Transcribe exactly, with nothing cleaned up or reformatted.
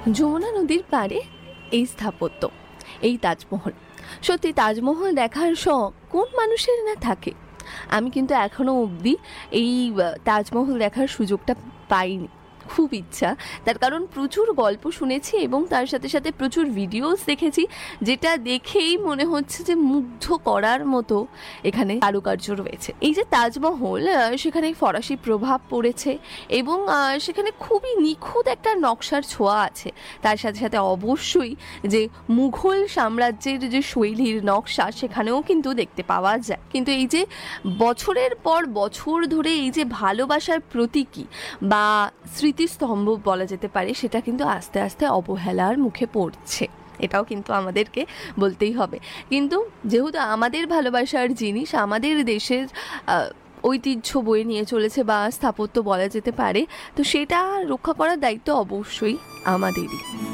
যমুনা নদীর পাড়ে এই স্থাপত্য, এই তাজমহল, সত্যি তাজমহল দেখার শখ কোন মানুষের না থাকে। আমি কিন্তু এখনো অবধি এই তাজমহল দেখার সুযোগটা পাইনি। খুব ইচ্ছা, তার কারণ প্রচুর গল্প শুনেছি এবং তার সাথে সাথে প্রচুর ভিডিওস দেখেছি, যেটা দেখেই মনে হচ্ছে যে মুগ্ধ করার মতো এখানে কারুকার্য রয়েছে। এই যে তাজমহল, সেখানে ফরাসি প্রভাব পড়েছে এবং সেখানে খুবই নিখুঁত একটা নকশার ছোঁয়া আছে। তার সাথে সাথে অবশ্যই যে মুঘল সাম্রাজ্যের যে শৈলীর নকশা সেখানেও কিন্তু দেখতে পাওয়া যায়। কিন্তু এই যে বছরের পর বছর ধরে এই যে ভালোবাসার প্রতীকী বা স্মৃতিস্তম্ভ বলা যেতে পারে, সেটা কিন্তু আস্তে আস্তে অবহেলার মুখে পড়ছে। এটাও কিন্তু আমাদেরকে বলতেই হবে। কিন্তু যেহেতু আমাদের ভালোবাসার জিনিস, আমাদের দেশের ঐতিহ্য বয়ে নিয়ে চলেছে বা স্থাপত্য বলা যেতে পারে, তো সেটা রক্ষা করার দায়িত্ব অবশ্যই আমাদেরই।